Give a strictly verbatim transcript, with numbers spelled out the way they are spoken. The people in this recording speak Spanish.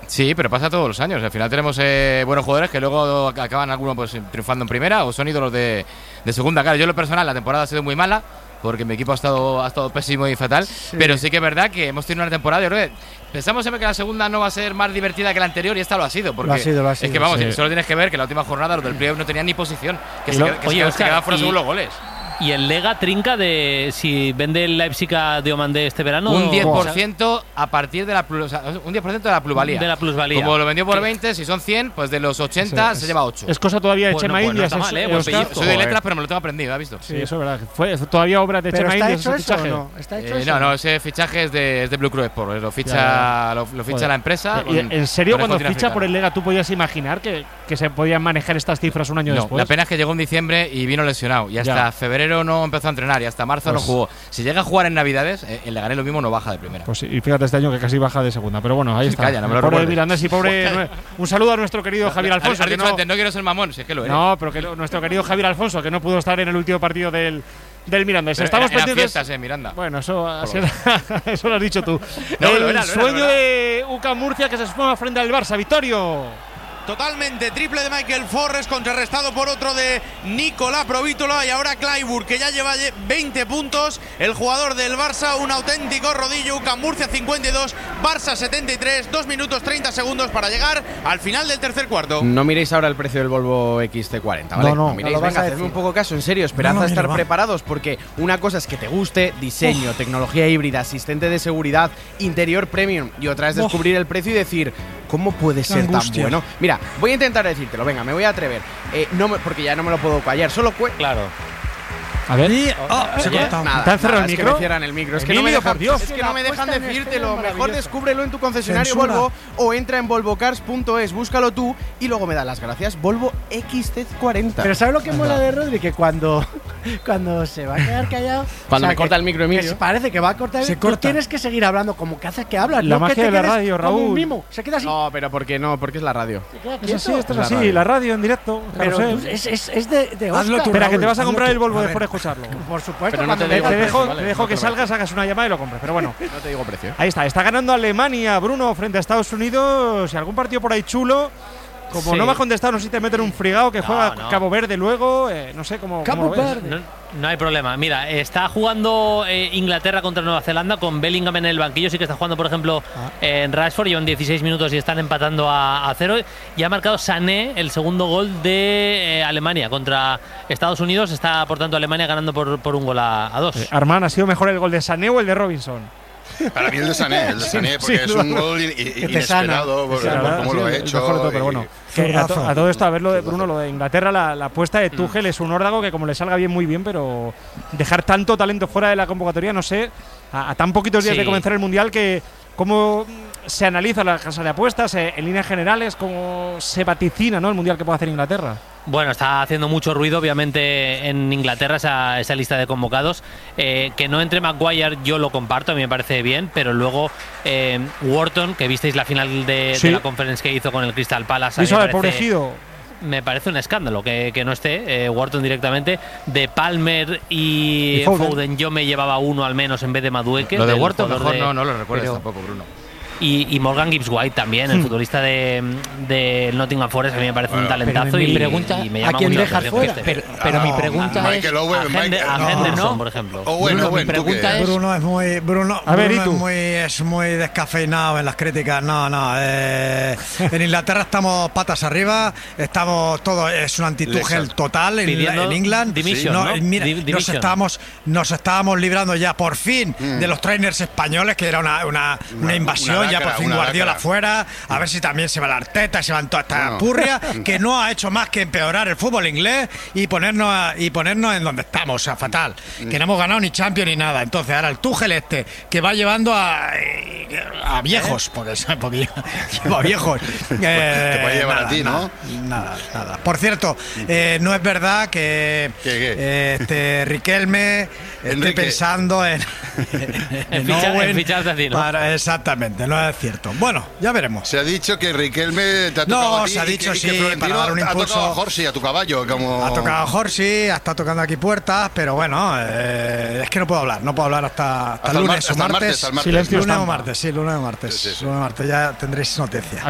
Sí, pero pasa todos los años. Al final tenemos eh, buenos jugadores que luego acaban algunos pues triunfando en primera o son ídolos de, de segunda. Claro, yo en lo personal la temporada ha sido muy mala porque mi equipo ha estado, ha estado pésimo y fatal, sí. Pero sí que es verdad que hemos tenido una temporada, yo creo que pensamos siempre que la segunda no va a ser más divertida que la anterior y esta lo ha sido, porque lo ha sido, lo ha sido, es que vamos, sí. Solo tienes que ver que la última jornada los del playoff no tenían ni posición, que, se, lo, que, oye, se, Oscar, se quedaban fuera y, según los goles. ¿Y el Lega trinca de si vende el Leipzig a Diomandé este verano? Un diez por ciento a partir de la plus, o sea, un diez por ciento de la plusvalía. De la plusvalía. Como lo vendió por veinte, si son cien, pues de los ochenta sí, se es, lleva ocho. Es cosa todavía de bueno, Chema pues Indias. No está mal, ¿eh? Pues Oscar, soy de letras, pero me lo tengo aprendido, ¿has visto? Sí, sí, eso es verdad. Fue todavía obra de Chema Indias ese fichaje. No? ¿Está hecho eh, eso? No, no, ese fichaje es de, es de Blue Crew Sport. Lo ficha, ya, ya. Lo, lo ficha la empresa. ¿Y con, en serio, cuando ficha africana. Por el Lega, tú podías imaginar que, que se podían manejar estas cifras un año no, después? La pena es que llegó en diciembre y vino lesionado. Y hasta ya. febrero no empezó a entrenar. Y hasta marzo pues, no jugó. Si llega a jugar en Navidades, eh, el Leganés lo mismo no baja de primera. Pues sí, y fíjate este año que casi baja de segunda. Pero bueno, ahí sí, está. Calla, no me lo pobre recuerdes. Mirandés y pobre. Un saludo a nuestro querido no, Javier Alfonso. Que no, antes, no quiero ser mamón, si es que lo eres. No, pero que lo, nuestro querido Javier Alfonso, que no pudo estar en el último partido del. Del Mirandés. Pero Estamos era, pendientes. Fiestas, eh, Miranda. Bueno, eso, así era, eso lo has dicho tú. No, el lo era, lo sueño era, de U C A M Murcia que se suma frente al Barça. Vittorio. Totalmente, triple de Michael Forres contrarrestado por otro de Nicolás Provítola y ahora Clyburn, que ya lleva veinte puntos, el jugador del Barça, un auténtico rodillo. U C A M Murcia cincuenta y dos, Barça setenta y tres, dos minutos treinta segundos para llegar al final del tercer cuarto. No miréis ahora el precio del Volvo X C cuarenta, ¿vale? No, no, no miréis, no venga, hacedme un poco caso, en serio, esperad no, no, a estar mira, preparados, porque una cosa es que te guste, diseño, Uf. tecnología híbrida, asistente de seguridad, interior premium, y otra es descubrir Uf. el precio y decir, ¿cómo puede ser tan bueno? Mira, voy a intentar decírtelo, venga, me voy a atrever. Eh, no me, porque ya no me lo puedo callar, solo cue Claro. A ver. Y, oh, se Oye, corta. nada, ¿Te han cerrado nada, el es micro? que me cierran el micro. Es que Emilio, no me dejan, por Dios. es que no me dejan decírtelo. Mejor descúbrelo en tu concesionario Censura. Volvo o entra en volvocars punto es, búscalo tú y luego me das las gracias. Volvo X C cuarenta. Pero ¿sabes lo que mola de Rodri? Que cuando, cuando se va a quedar callado… Cuando o sea, me corta que, el micro, Emilio. Parece que va a cortar… Se tú corta. tienes que seguir hablando como que haces que hablas. La no magia que te de la quedes radio, como Raúl. un mimo. Se queda así. No, pero ¿por qué no? Porque es la radio. Se queda Es quieto. así, esto es la así. radio. La radio en directo. Pero Carrusel. es, es, es de, de Oscar. Hazlo tú, Espera, Raúl, que te vas a comprar tú. el Volvo A después de ver. escucharlo. Por supuesto. Pero no cuando te digo Te venga- precio, dejo, vale, te dejo no te que lo salgas, hagas una llamada y lo compres. Pero bueno. No te digo precio. Ahí está, está ganando Alemania, Bruno, frente a Estados Unidos. Y algún partido por ahí chulo. Como Sí. no me has contestado, no sé si te meten un frigado que No, juega no. Cabo Verde luego. Eh, no sé cómo. Cabo cómo lo ves. Verde. No, no hay problema. Mira, está jugando eh, Inglaterra contra Nueva Zelanda con Bellingham en el banquillo. Sí que está jugando, por ejemplo, Ah. eh, en Rashford. Llevan dieciséis minutos y están empatando a, a cero. Y ha marcado Sané el segundo gol de eh, Alemania contra Estados Unidos. Está, por tanto, Alemania ganando por, por un gol a, a dos. Eh, Armán, ¿ha sido mejor el gol de Sané o el de Robinson? Para mí el de Sané, el de Sané, porque Sí, es un gol in- in- inesperado por, Sí, la por verdad, cómo sí, lo ha el hecho. mejor de todo, pero y- bueno. Que a, to- a todo esto, a ver lo de Bruno, lo de Inglaterra, la, la apuesta de Tuchel es un órdago que como le salga bien, muy bien, pero dejar tanto talento fuera de la convocatoria, no sé, a, a tan poquitos días Sí. de comenzar el Mundial, que cómo se analiza la casa de apuestas, eh, en líneas generales, cómo se vaticina, ¿no?, el Mundial que puede hacer Inglaterra. Bueno, está haciendo mucho ruido, obviamente, en Inglaterra esa, esa lista de convocados. Eh, que no entre Maguire, yo lo comparto, a mí me parece bien, pero luego eh, Wharton, que visteis la final de, Sí. de la conference que hizo con el Crystal Palace. a mí Eso me al parece- pobre Gido. Me parece un escándalo que, que no esté eh, Wharton directamente. De Palmer y, Y Foden. Foden. yo me llevaba uno al menos en vez de Madueke. Lo de del Wharton jugador mejor de- no, no lo recuerdas pero- tampoco, Bruno. Y, y Morgan Gibbs White también, el Hmm. futbolista de, de Nottingham Forest, a mí me parece Bueno, un talentazo. pero mi y, pregunta, y me ¿a llama quién mucho la dejas atención fuera? que esté. Pero, pero mi pregunta es… Michael Owen, A, Hende- Michael- a no, Henderson, no. por ejemplo. Owen, Bruno, Owen, mi ¿tú qué? pregunta es… Bruno es muy Bruno, A ver, Bruno ¿y tú? es muy es muy descafeinado en las críticas. No, no. eh, en Inglaterra estamos patas arriba, estamos todo es un antitugel Lexan. total en, Pidiendo en England. dimisión, No, ¿no? mira, Di- nos dimisión. estábamos nos estábamos librando ya por fin Mm. de los trainers españoles, que era una, una, una Una- invasión. una ya lacra, por fin una Guardiola lacra. fuera. A ver si también se va la Arteta, se van toda esta Bueno. purria que no ha hecho más que empeorar el fútbol inglés y ponernos a- y ponernos en donde estamos, o sea, fatal. Que no hemos ganado ni Champions ni nada. Entonces ahora el Tuchel este que va llevando a, a viejos, porque, porque lleva viejos. Eh, Te puede llevar nada, a ti, nada, ¿no? Nada, nada. Por cierto, eh, no es verdad que ¿Qué, qué? eh, este Riquelme esté Enrique. pensando en, En ficha- Owen en ficharte a ti, ¿no? para- exactamente, no es cierto. Bueno, ya veremos. Se ha dicho que Riquelme te ha No, tocado a ti se ha y dicho que- y sí, que Florentino para dar un ha impulso. tocado a Jorsi, a tu caballo, como… Ha tocado Jorsi, ha estado tocando aquí puertas, pero bueno, eh, es que no puedo hablar, no puedo hablar hasta, hasta, Hasta el lunes mar- o hasta el martes. martes, hasta el martes. Silencio Lunes o estampa. martes, sí, lunes o martes. Sí, sí, sí. Lunes o martes ya tendréis noticias.